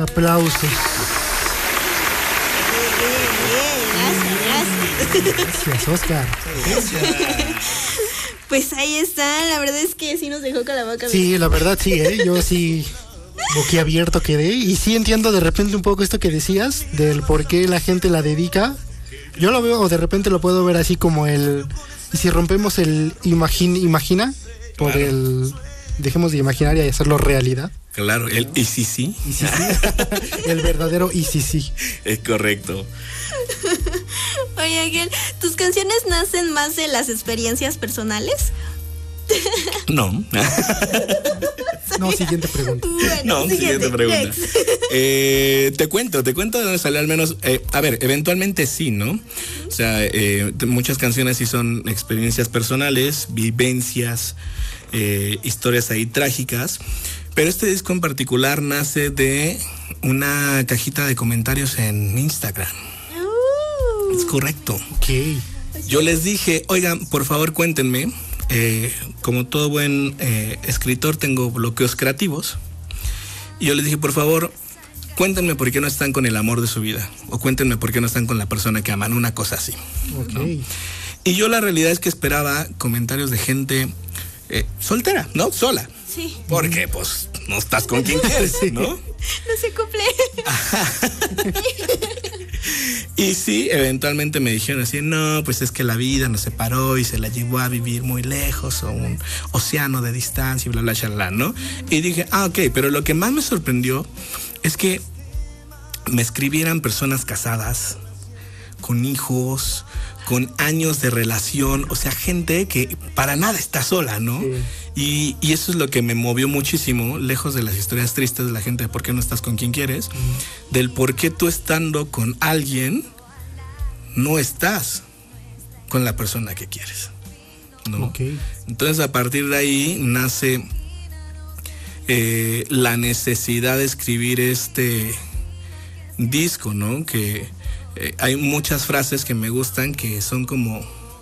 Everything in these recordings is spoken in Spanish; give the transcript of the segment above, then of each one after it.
Aplausos. Gracias, Oscar. Pues ahí está, la verdad es que sí nos dejó con la boca. Sí, la verdad sí, yo sí boquiabierto quedé. Y sí entiendo de repente un poco esto que decías, del por qué la gente la dedica. Yo lo veo, o de repente lo puedo ver así como el... Y si rompemos el imagina, por claro. El... Dejemos de imaginar y hacerlo realidad. Claro, el y sí sí. El verdadero y sí sí. Es correcto. Oye, Ángel, ¿tus canciones nacen más de las experiencias personales? No. No, siguiente pregunta. Bueno, siguiente pregunta. Te cuento de dónde sale al menos. A ver, eventualmente sí, ¿no? O sea, muchas canciones sí son experiencias personales, vivencias, historias ahí trágicas. Pero este disco en particular nace de una cajita de comentarios en Instagram. Es correcto. Okay. Yo les dije, oigan, por favor cuéntenme. Como todo buen escritor tengo bloqueos creativos. Y yo les dije, por favor, cuéntenme por qué no están con el amor de su vida. O cuéntenme por qué no están con la persona que aman. Una cosa así. Okay. ¿No? Y yo la realidad es que esperaba comentarios de gente soltera, ¿no? Sola. Sí. Porque pues no estás con quien quieres, ¿no? No se cumple. Y sí, eventualmente me dijeron así, no, pues es que la vida nos separó y se la llevó a vivir muy lejos, o un océano de distancia y bla, bla, bla, ¿no? Y dije, ok, pero lo que más me sorprendió es que me escribieran personas casadas, con hijos, con años de relación, o sea, gente que para nada está sola, ¿no? Sí. Y eso es lo que me movió muchísimo, lejos de las historias tristes de la gente de por qué no estás con quien quieres, del por qué tú estando con alguien no estás con la persona que quieres, ¿no? Okay. Entonces a partir de ahí nace la necesidad de escribir este disco, ¿no? Que hay muchas frases que me gustan que son como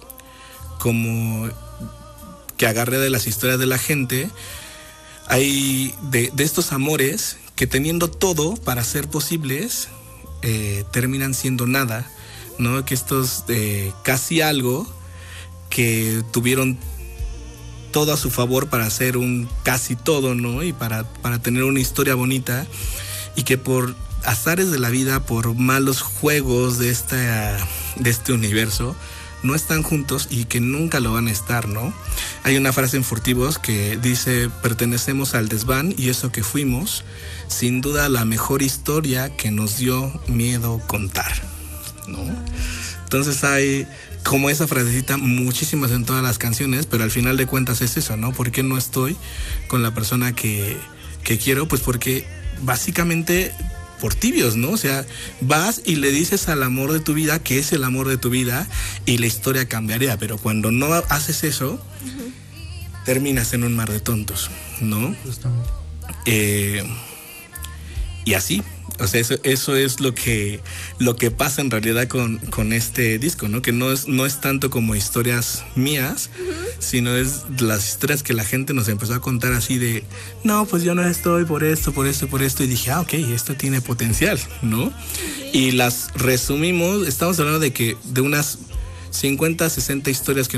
que agarré de las historias de la gente. Hay de estos amores que teniendo todo para ser posibles terminan siendo nada, ¿no? Que estos casi algo que tuvieron todo a su favor para hacer un casi todo, ¿no? Y para tener una historia bonita, y que por azares de la vida, por malos juegos de este universo, no están juntos y que nunca lo van a estar, ¿no? Hay una frase en Furtivos que dice, pertenecemos al desván y eso que fuimos, sin duda la mejor historia que nos dio miedo contar, ¿no? Entonces hay como esa frasecita, muchísimas en todas las canciones, pero al final de cuentas es eso, ¿no? ¿Por qué no estoy con la persona que quiero? Pues porque básicamente por tibios, ¿no? O sea, vas y le dices al amor de tu vida que es el amor de tu vida y la historia cambiaría, pero cuando no haces eso, terminas en un mar de tontos, ¿no? Y así, o sea, eso es lo que pasa en realidad con este disco, ¿no? Que no es tanto como historias mías, sino es las historias que la gente nos empezó a contar así de, no, pues yo no estoy por esto, y dije, ok, esto tiene potencial, ¿no? Y las resumimos, estamos hablando de unas 50, 60 historias que